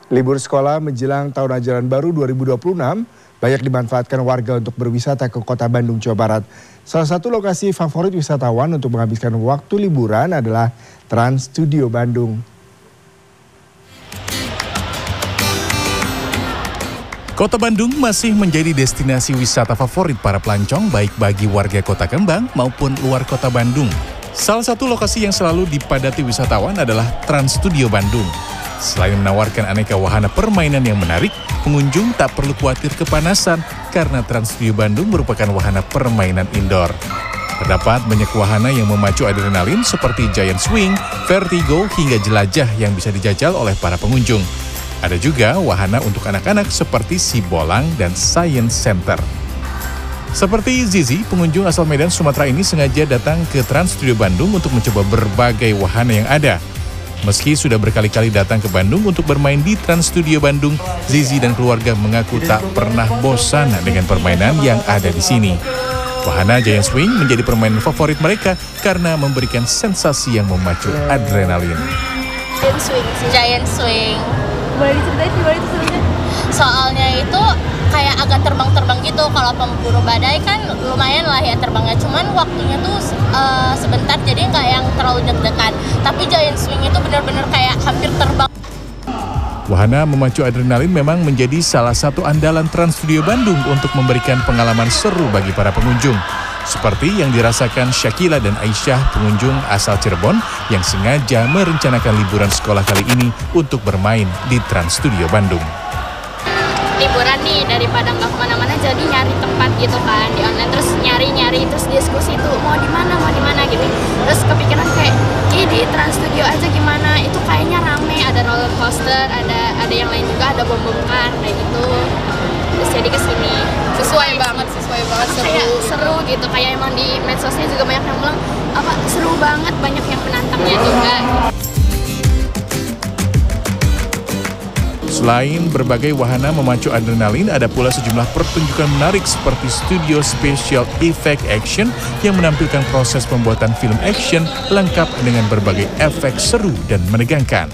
Libur sekolah menjelang tahun ajaran baru 2026 banyak dimanfaatkan warga untuk berwisata ke kota Bandung, Jawa Barat. Salah satu lokasi favorit wisatawan untuk menghabiskan waktu liburan adalah Trans Studio Bandung. Kota Bandung masih menjadi destinasi wisata favorit para pelancong baik bagi warga Kota Kembang maupun luar Kota Bandung. Salah satu lokasi yang selalu dipadati wisatawan adalah Trans Studio Bandung. Selain menawarkan aneka wahana permainan yang menarik, pengunjung tak perlu khawatir kepanasan karena Trans Studio Bandung merupakan wahana permainan indoor. Terdapat banyak wahana yang memacu adrenalin seperti giant swing, vertigo, hingga jelajah yang bisa dijajal oleh para pengunjung. Ada juga wahana untuk anak-anak seperti si bolang dan science center. Seperti Zizi, pengunjung asal Medan, Sumatera ini sengaja datang ke Trans Studio Bandung untuk mencoba berbagai wahana yang ada. Meski sudah berkali-kali datang ke Bandung untuk bermain di Trans Studio Bandung, Zizi dan keluarga mengaku tak pernah bosan dengan permainan yang ada di sini. Wahana Giant Swing menjadi permainan favorit mereka karena memberikan sensasi yang memacu adrenalin. Giant Swing. Boleh diceritain gimana itu sebenarnya? Soalnya itu kayak agak terbang-terbang gitu. Kalau pemburu badai kan lumayan lah ya terbangnya. Cuman waktunya tuh sebentar, jadi nggak yang terlalu deg-degan. Tapi Giant Swing itu benar-benar kayak hampir terbang. Wahana memacu adrenalin memang menjadi salah satu andalan Trans Studio Bandung untuk memberikan pengalaman seru bagi para pengunjung. Seperti yang dirasakan Syakila dan Aisyah, pengunjung asal Cirebon yang sengaja merencanakan liburan sekolah kali ini untuk bermain di Trans Studio Bandung. Liburan nih, daripada nggak kemana-mana jadi nyari tempat gitu kan di online, terus nyari terus diskusi tuh mau di mana gitu. Terus kepikiran kayak di Trans Studio aja gimana, itu kayaknya rame, ada roller coaster, ada yang lain juga, ada bom-bom kan kayak gitu. Terus jadi kesini sesuai banget seru gitu, kayak emang di medsosnya juga banyak yang bilang apa seru banget, banyak yang penantangnya juga. Selain berbagai wahana memacu adrenalin, ada pula sejumlah pertunjukan menarik seperti Studio Special Effect Action yang menampilkan proses pembuatan film action lengkap dengan berbagai efek seru dan menegangkan.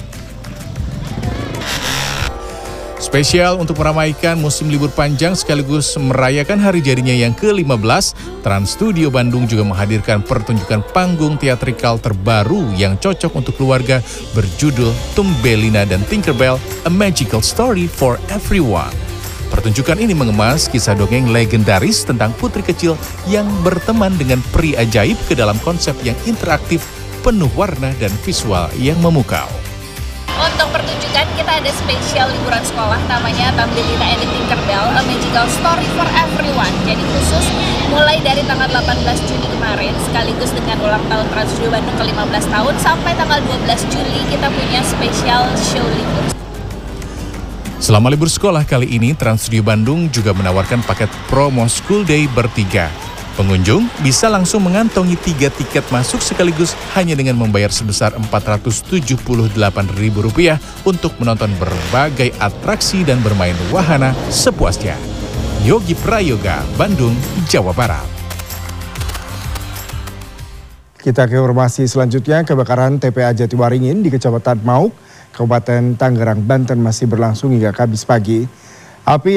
Spesial untuk meramaikan musim libur panjang sekaligus merayakan hari jadinya yang ke-15, Trans Studio Bandung juga menghadirkan pertunjukan panggung teatrikal terbaru yang cocok untuk keluarga berjudul Thumbelina dan Tinkerbell, A Magical Story for Everyone. Pertunjukan ini mengemas kisah dongeng legendaris tentang putri kecil yang berteman dengan peri ajaib ke dalam konsep yang interaktif, penuh warna dan visual yang memukau. Untuk pertunjukan kita ada spesial liburan sekolah namanya Thumbelina and Tinkerbell, A Magical Story for Everyone. Jadi khusus mulai dari tanggal 18 Juni kemarin sekaligus dengan ulang tahun Trans Studio Bandung ke-15 tahun sampai tanggal 12 Juli kita punya spesial show libur. Selama libur sekolah kali ini, Trans Studio Bandung juga menawarkan paket promo School Day bertiga. Pengunjung bisa langsung mengantongi 3 tiket masuk sekaligus hanya dengan membayar sebesar Rp478.000 untuk menonton berbagai atraksi dan bermain wahana sepuasnya. Yogi Prayoga, Bandung, Jawa Barat. Kita ke informasi selanjutnya, kebakaran TPA Jatiwaringin di Kecamatan Mauk, Kabupaten Tangerang, Banten masih berlangsung hingga Kamis pagi. Api